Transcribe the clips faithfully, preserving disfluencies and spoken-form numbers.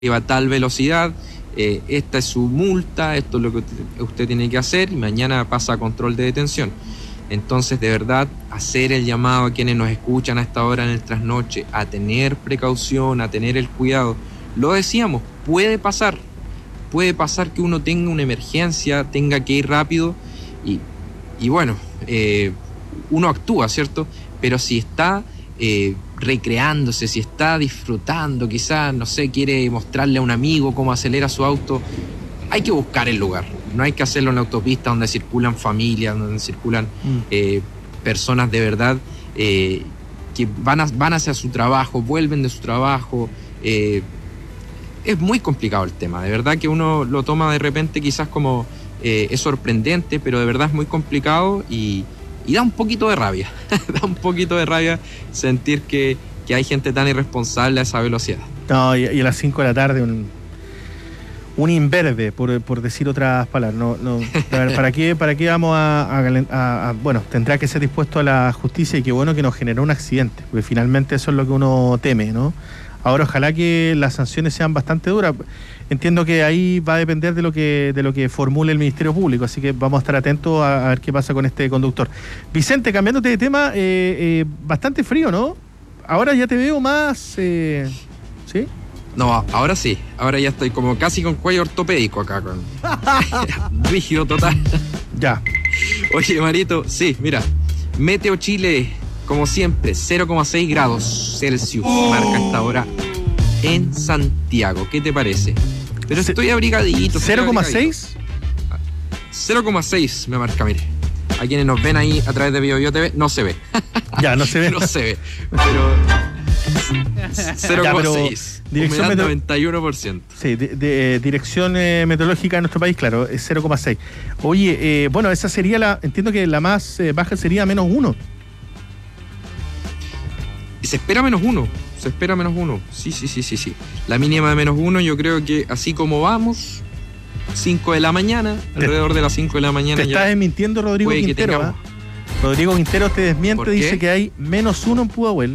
iba a tal velocidad, eh, esta es su multa, esto es lo que usted, usted tiene que hacer y mañana pasa a control de detención. Entonces, de verdad, hacer el llamado a quienes nos escuchan a esta hora en el trasnoche, a tener precaución, a tener el cuidado. Lo decíamos, puede pasar, puede pasar que uno tenga una emergencia, tenga que ir rápido y, y bueno, eh, uno actúa, ¿cierto? Pero si está eh, recreándose, si está disfrutando, quizás, no sé, quiere mostrarle a un amigo cómo acelera su auto, hay que buscar el lugar. No hay que hacerlo en la autopista donde circulan familias, donde circulan mm. eh, personas de verdad eh, que van, a, van hacia su trabajo, vuelven de su trabajo. Eh, es muy complicado el tema, de verdad que uno lo toma de repente quizás como eh, es sorprendente, pero de verdad es muy complicado y, y da un poquito de rabia, da un poquito de rabia sentir que, que hay gente tan irresponsable a esa velocidad. No, y, y a las cinco de la tarde un... un imberbe, por, por decir otras palabras. No, no, a ver, ¿para qué, para qué vamos a, a, a, a... Bueno, tendrá que ser dispuesto a la justicia y qué bueno que nos generó un accidente, porque finalmente eso es lo que uno teme, ¿no? Ahora, ojalá que las sanciones sean bastante duras. Entiendo que ahí va a depender de lo que, de lo que formule el Ministerio Público, así que vamos a estar atentos a, a ver qué pasa con este conductor. Vicente, cambiándote de tema, eh, eh, bastante frío, ¿no? Ahora ya te veo más... Eh, ¿sí? No, ahora sí, ahora ya estoy como casi con cuello ortopédico acá, con rígido total. Ya. Oye, Marito, sí, mira, Meteo Chile, como siempre, cero coma seis grados Celsius, oh. marca esta hora en Santiago. ¿Qué te parece? Pero estoy abrigadito. ¿cero coma seis? cero coma seis me marca, mire. A quienes nos ven ahí a través de Bio Bio T V, no se ve. Ya, no se ve. No se ve, pero... cero coma seis. Dirección Humedad noventa y uno por ciento. Sí, de, de, dirección eh, meteorológica de nuestro país, claro, es cero coma seis. Oye, eh, bueno, esa sería la, entiendo que la más eh, baja sería menos uno. Se espera menos uno, se espera menos uno. Sí, sí, sí, sí, sí. La mínima de menos uno, yo creo que así como vamos, cinco de la mañana, te, alrededor de las cinco de la mañana. Te ya estás desmintiendo, Rodrigo Quintero. ¿eh? Rodrigo Quintero te desmiente, dice que hay menos uno en Pudahuel.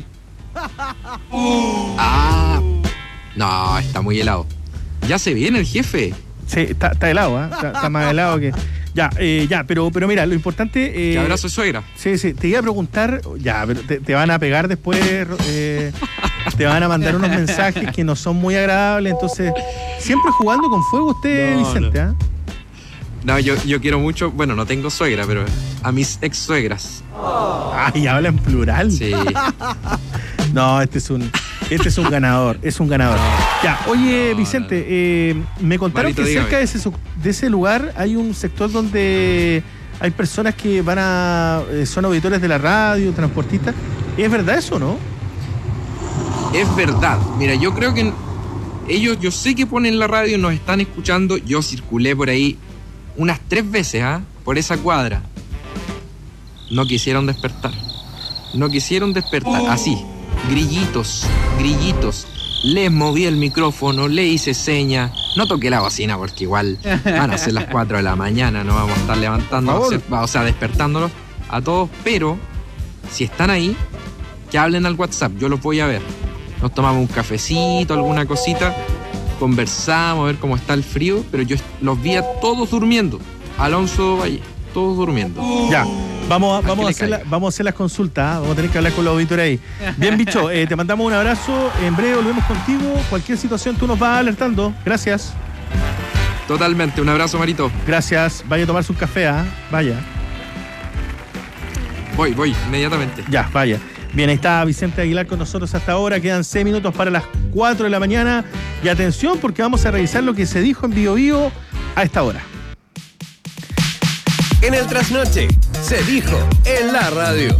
Ah, no, está muy helado. Ya se viene el jefe. Sí, está, está helado, ¿eh? está, está más helado que... Ya, eh, ya, pero, pero mira, lo importante... Eh, que abrazo, suegra. Sí, sí, te iba a preguntar... Ya, pero te, te van a pegar después... Eh, te van a mandar unos mensajes que no son muy agradables, entonces... Siempre jugando con fuego usted, no, Vicente, ¿ah? ¿eh? No, yo, yo quiero mucho... Bueno, no tengo suegra, pero a mis ex suegras. Oh. Ay, habla en plural. Sí. No, este es un... Este es un ganador, es un ganador. Ya, oye, Vicente, eh, me contaron Marito, que cerca dígame. de ese, de ese lugar hay un sector donde hay personas que van a... son auditores de la radio, transportistas. ¿Es verdad eso, no? Es verdad. Mira, yo creo que ellos, yo sé que ponen la radio, nos están escuchando. Yo circulé por ahí unas tres veces, ¿ah? ¿eh? Por esa cuadra. No quisieron despertar. No quisieron despertar, oh. así. Grillitos, grillitos. Les moví el micrófono, le hice seña. No toqué la bocina porque igual van a ser las cuatro de la mañana. No vamos a estar levantando, o sea, despertándolos a todos. Pero si están ahí, que hablen al WhatsApp. Yo los voy a ver. Nos tomamos un cafecito, alguna cosita. Conversamos, a ver cómo está el frío. Pero yo los vi a todos durmiendo. Alonso Valle, todos durmiendo. Ya. Vamos a, vamos, a hacer la, vamos a hacer las consultas, ¿eh? Vamos a tener que hablar con los auditores ahí. Bien, bicho, eh, te mandamos un abrazo. En breve volvemos contigo. Cualquier situación tú nos vas alertando. Gracias. Totalmente. Un abrazo, Marito. Gracias. Vaya a tomarse un café, ¿eh? Vaya. Voy, voy, inmediatamente. Ya, vaya. Bien, ahí está Vicente Aguilar con nosotros hasta ahora. Quedan seis minutos para las cuatro de la mañana. Y atención, porque vamos a revisar lo que se dijo en Bio Bio a esta hora. En el trasnoche, se dijo en la radio.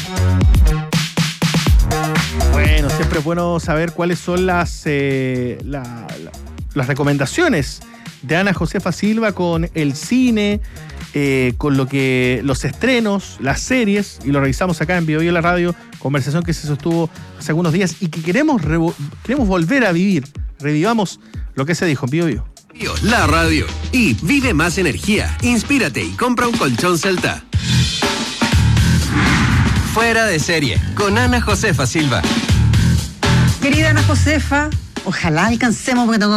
Bueno, siempre es bueno saber cuáles son las, eh, la, la, las recomendaciones de Ana Josefa Silva con el cine, eh, con lo que los estrenos, las series, y lo revisamos acá en Bio Bio la radio, conversación que se sostuvo hace algunos días y que queremos, revo- queremos volver a vivir. Revivamos lo que se dijo en Bio Bio. La radio. Y vive más energía. Inspírate y compra un colchón Celta. Fuera de serie, con Ana Josefa Silva. Querida Ana Josefa, Ojalá alcancemos, porque tengo